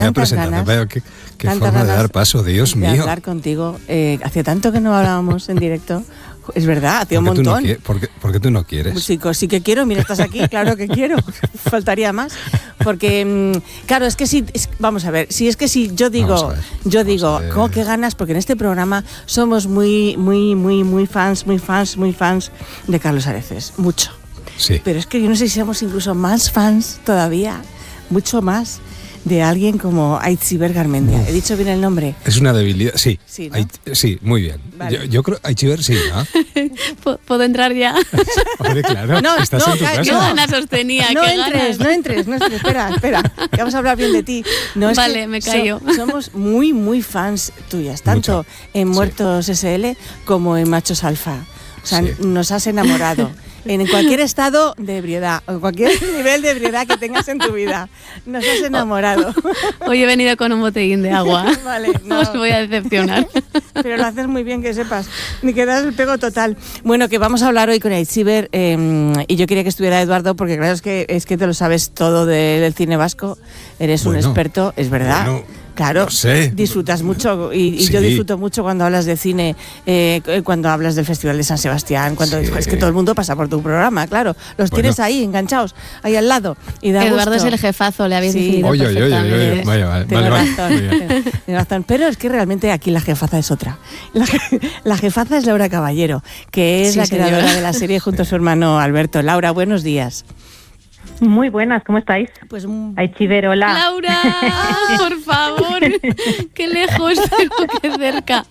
presentando, pero qué forma de dar paso, Dios mío. De hablar contigo. Hace tanto que no hablábamos en directo. Es verdad, hace un montón. ¿Por qué tú no quieres? Sí que quiero, mira, estás aquí, claro que quiero. Faltaría más. Porque, claro, es que si, vamos a ver, si es que si yo digo, ¿cómo que ganas? Porque en este programa somos muy fans de Carlos Areces, mucho. Sí. Pero es que yo no sé si somos incluso más fans todavía, mucho más, de alguien como Aitziber Garmendia. ¿He dicho bien el nombre? Es una debilidad, sí. Sí, ¿no? Sí, muy bien. Vale. Yo creo, Aitziber sí, ¿no? ¿Puedo entrar ya? Hombre, claro, estás en tu casa. Qué ganas sostenía. No entres, espera, que vamos a hablar bien de ti. No, vale, me callo. Somos muy fans tuyas, tanto mucho. En Muertos SL como en Machos Alfa. O sea, nos has enamorado. En cualquier estado de ebriedad, o cualquier nivel de ebriedad que tengas en tu vida, nos has enamorado. Hoy he venido con un botellín de agua. Vale, no os voy a decepcionar. Pero lo haces muy bien, que sepas. Ni que das el pego total. Bueno, que vamos a hablar hoy con Aitziber, y yo quería que estuviera Eduardo, porque claro, es que te lo sabes todo del cine vasco. Eres un experto, es verdad. Bueno, claro, no sé. Disfrutas mucho y Sí. yo disfruto mucho cuando hablas de cine, cuando hablas del Festival de San Sebastián, cuando es que todo el mundo pasa por tu programa, claro. Los tienes ahí enganchados, ahí al lado. Y da Eduardo gusto. es el jefazo, le habéis decidido Oye. perfectamente. Vale. Tienes razón. Pero es que realmente aquí la jefaza es otra. La jefaza es Laura Caballero, que es la creadora de la serie junto a su hermano Alberto. Laura, buenos días. Muy buenas, ¿cómo estáis? Pues Aitziber, hola. Laura, por favor, qué lejos, pero qué cerca.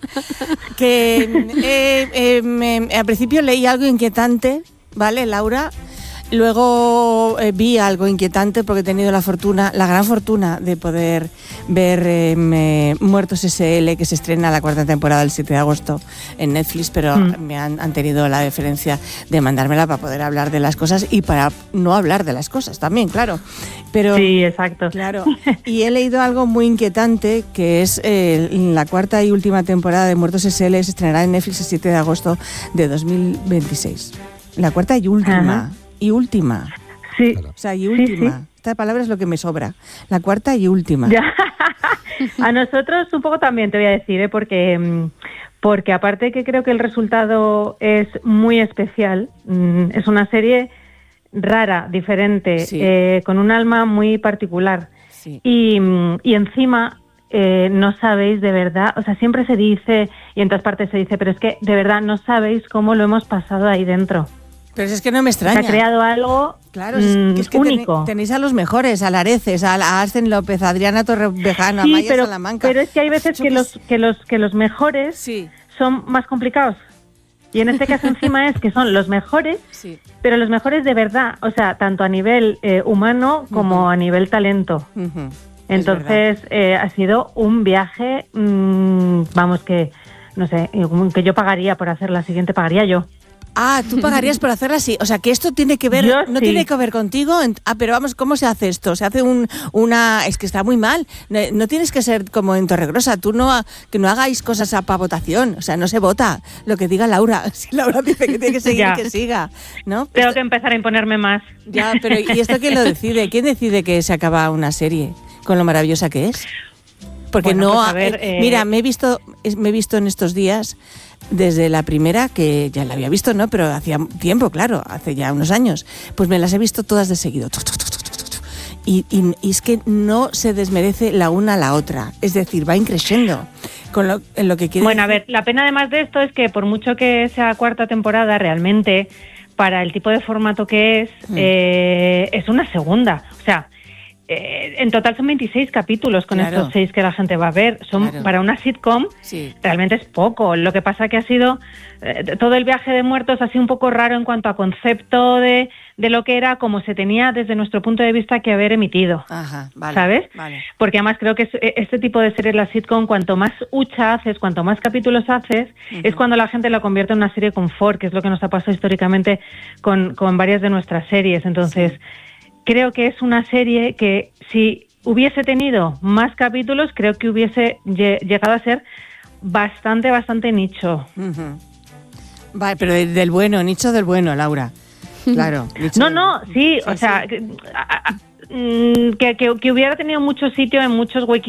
Que al principio leí algo inquietante, ¿vale, Laura? Luego vi algo inquietante porque he tenido la gran fortuna de poder ver Muertos S.L., que se estrena la 4ª temporada el 7 de agosto en Netflix, pero me han tenido la deferencia de mandármela para poder hablar de las cosas y para no hablar de las cosas también, claro. Pero, sí, exacto. Claro. Y he leído algo muy inquietante, que es la 4ª y última temporada de Muertos S.L. se estrenará en Netflix el 7 de agosto de 2026. La 4ª y última. Ajá. Y última. Sí. O sea, y última. Sí. Esta palabra es lo que me sobra. La 4ª y última. Ya. A nosotros un poco también te voy a decir, porque aparte que creo que el resultado es muy especial, es una serie rara, diferente, Sí. con un alma muy particular. Sí. Y encima no sabéis de verdad, o sea, siempre se dice, y en todas partes se dice, pero es que de verdad no sabéis cómo lo hemos pasado ahí dentro. Pero es que no me extraña. Se ha creado algo claro, es que único. Tenéis a los mejores, a Lareces, a Arsen López, a Adriana Torrevejano, a Maya Salamanca. Pero es que hay veces que los mejores son más complicados. Y en este caso encima es que son los mejores, pero los mejores de verdad, o sea, tanto a nivel humano como a nivel talento. Entonces ha sido un viaje, vamos, que no sé, que yo pagaría por hacer la siguiente, pagaría yo. Ah, tú pagarías por hacerla así. O sea, que esto tiene que ver, tiene que ver contigo. Pero vamos, ¿cómo se hace esto? Se hace una... Es que está muy mal. No tienes que ser como en Torregrosa. Tú que no hagáis cosas para votación. O sea, no se vota lo que diga Laura. Si Laura dice que tiene que seguir, que siga, ¿no? Tengo que empezar a imponerme más. Ya, pero ¿y esto quién lo decide? ¿Quién decide que se acaba una serie con lo maravillosa que es? Porque bueno, no... pues a ver, mira, me he visto en estos días... Desde la primera, que ya la había visto, ¿no? Pero hacía tiempo, claro, hace ya unos años. Pues me las he visto todas de seguido. Y es que no se desmerece la una a la otra. Es decir, va increciendo en lo que quiere. Bueno, a ver, la pena además de esto es que por mucho que sea 4ª temporada, realmente, para el tipo de formato que es una segunda. O sea, en total son 26 capítulos con estos 6 que la gente va a ver. Para una sitcom realmente es poco. Lo que pasa que ha sido todo el viaje de Muertos ha sido un poco raro en cuanto a concepto de lo que era, como se tenía desde nuestro punto de vista que haber emitido. Ajá, vale, ¿sabes? Vale. Porque además creo que este tipo de series, la sitcom, cuanto más hucha haces, cuanto más capítulos haces, es cuando la gente la convierte en una serie confort, que es lo que nos ha pasado históricamente con varias de nuestras series. Entonces... Creo que es una serie que si hubiese tenido más capítulos, creo que hubiese llegado a ser bastante nicho. Vale, pero del bueno, nicho del bueno, Laura. Claro. Sí, o sea, que hubiera tenido mucho sitio en muchos huequitos